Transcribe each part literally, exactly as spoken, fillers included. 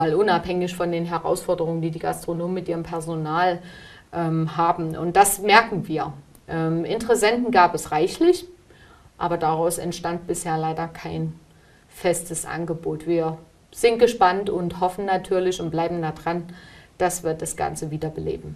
unabhängig von den Herausforderungen, die die Gastronomen mit ihrem Personal ähm, haben. Und das merken wir. Ähm, Interessenten gab es reichlich, aber daraus entstand bisher leider kein festes Angebot. Wir sind gespannt und hoffen natürlich und bleiben da dran, dass wir das Ganze wiederbeleben.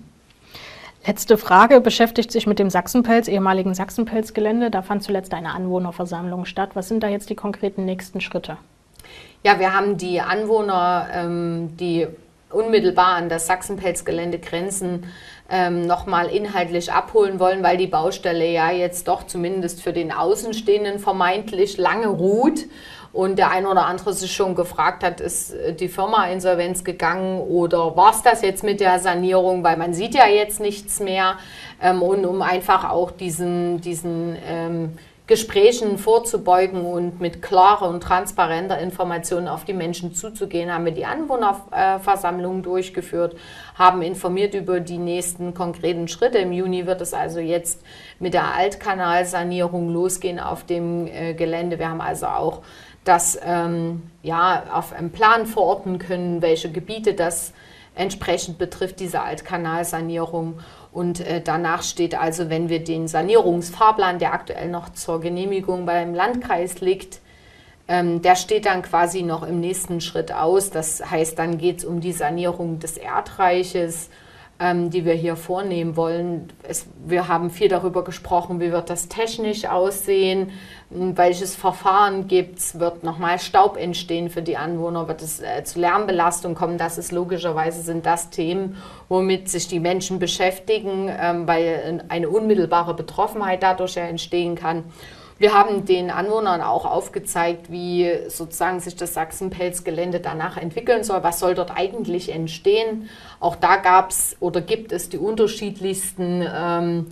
Letzte Frage beschäftigt sich mit dem Sachsenpelz, ehemaligen Sachsenpelz-Gelände. Da fand zuletzt eine Anwohnerversammlung statt. Was sind da jetzt die konkreten nächsten Schritte? Ja, wir haben die Anwohner, ähm, die unmittelbar an das Sachsenpelz-Gelände grenzen, ähm, nochmal inhaltlich abholen wollen, weil die Baustelle ja jetzt doch zumindest für den Außenstehenden vermeintlich lange ruht. Und der ein oder andere sich schon gefragt hat, ist die Firma insolvenz gegangen oder war es das jetzt mit der Sanierung, weil man sieht ja jetzt nichts mehr. Ähm, und um einfach auch diesen, diesen ähm, Gesprächen vorzubeugen und mit klarer und transparenter Information auf die Menschen zuzugehen, haben wir die Anwohnerversammlung durchgeführt, haben informiert über die nächsten konkreten Schritte. Im Juni wird es also jetzt mit der Altkanalsanierung losgehen auf dem äh, Gelände. Wir haben also auch das ähm, ja, auf einem Plan verorten können, welche Gebiete das entsprechend betrifft, diese Altkanalsanierung. Und äh, danach steht also, wenn wir den Sanierungsfahrplan, der aktuell noch zur Genehmigung beim Landkreis liegt, ähm, der steht dann quasi noch im nächsten Schritt aus. Das heißt, dann geht es um die Sanierung des Erdreiches, ähm, die wir hier vornehmen wollen. Es, wir haben viel darüber gesprochen, wie wird das technisch aussehen, welches Verfahren gibt es, wird nochmal Staub entstehen für die Anwohner, wird es äh, zu Lärmbelastung kommen. Das ist logischerweise, sind das Themen, womit sich die Menschen beschäftigen, ähm, weil eine unmittelbare Betroffenheit dadurch ja entstehen kann. Wir haben den Anwohnern auch aufgezeigt, wie sozusagen sich das Sachsenpelz-Gelände danach entwickeln soll. Was soll dort eigentlich entstehen? Auch da gab es oder gibt es die unterschiedlichsten ähm,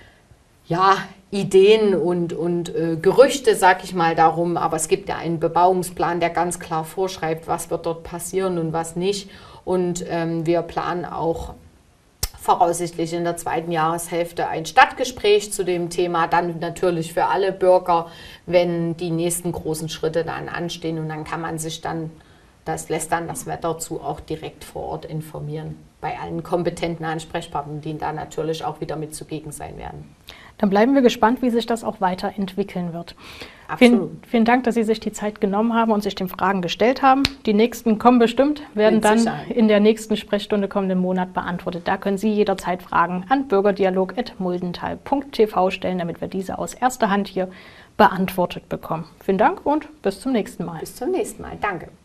ja, Ideen und, und äh, Gerüchte, sag ich mal, darum. Aber es gibt ja einen Bebauungsplan, der ganz klar vorschreibt, was wird dort passieren und was nicht. Und ähm, wir planen auch voraussichtlich in der zweiten Jahreshälfte ein Stadtgespräch zu dem Thema, dann natürlich für alle Bürger, wenn die nächsten großen Schritte dann anstehen. Und dann kann man sich dann, das lässt dann das Wetter zu, auch direkt vor Ort informieren. Bei allen kompetenten Ansprechpartnern, die da natürlich auch wieder mit zugegen sein werden. Dann bleiben wir gespannt, wie sich das auch weiterentwickeln wird. Vielen, vielen Dank, dass Sie sich die Zeit genommen haben und sich den Fragen gestellt haben. Die nächsten kommen bestimmt, werden Mit dann Sicherheit. in der nächsten Sprechstunde kommenden Monat beantwortet. Da können Sie jederzeit Fragen an bürgerdialog at muldental punkt t v stellen, damit wir diese aus erster Hand hier beantwortet bekommen. Vielen Dank und bis zum nächsten Mal. Bis zum nächsten Mal. Danke.